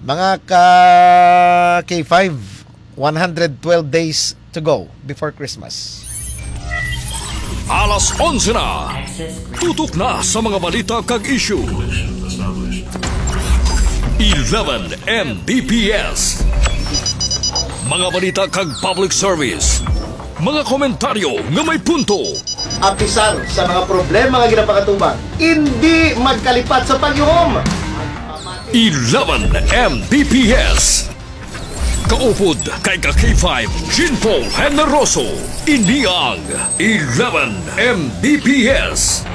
Mga K5, 112 days to go before Christmas. Alas 11 na. Tutok na sa mga balita kag issue. 11 Mbps. Mga balita kag public service. Mga komentaryo nga may punto. Apisar sa mga problema nga ginapakatubang, hindi magkalipat sa pagyuhom. 11 Mbps. Kaupod kay K5 Jean Paul Generoso. Iniang 11 Mbps.